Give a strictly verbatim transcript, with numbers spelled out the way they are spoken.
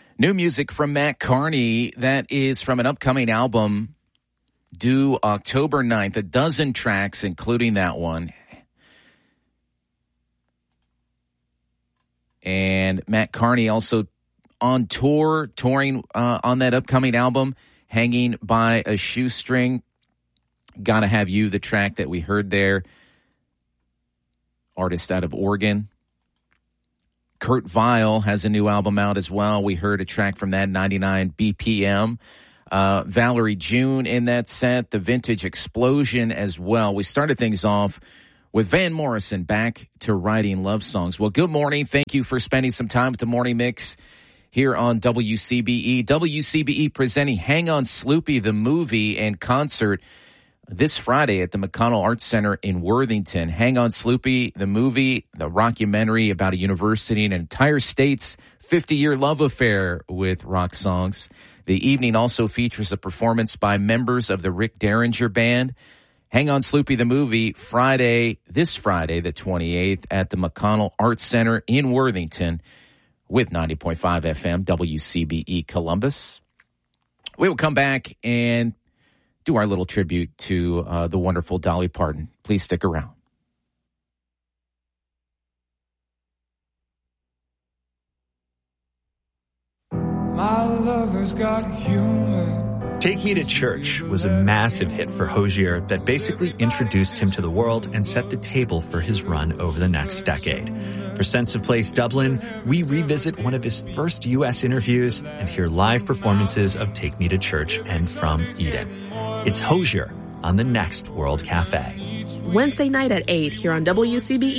New music from Matt Carney that is from an upcoming album due October ninth. A dozen tracks, including that one. And Matt Carney also on tour, touring uh, on that upcoming album, Hanging by a Shoestring. Gotta Have You, the track that we heard there. Artist out of Oregon. Kurt Vile has a new album out as well. We heard a track from that, ninety-nine B P M. Uh, Valerie June in that set, the Vintage Explosion as well. We started things off with Van Morrison back to writing love songs. Well, good morning. Thank you for spending some time with the Morning Mix here on W C B E. W C B E presenting Hang On Sloopy, the movie and concert this Friday at the McConnell Arts Center in Worthington. Hang On Sloopy, the movie, the rockumentary about a university and an entire state's fifty-year love affair with rock songs. The evening also features a performance by members of the Rick Derringer Band. Hang On Sloopy, the movie, Friday, this Friday, the twenty-eighth, at the McConnell Arts Center in Worthington with ninety point five F M W C B E Columbus. We will come back and do our little tribute to uh, the wonderful Dolly Parton. Please stick around. My lover's got humor. Take Me to Church was a massive hit for Hozier that basically introduced him to the world and set the table for his run over the next decade. For Sense of Place Dublin, we revisit one of his first U S interviews and hear live performances of Take Me to Church and From Eden. It's Hozier on the next World Cafe. Wednesday night at eight here on W C B E.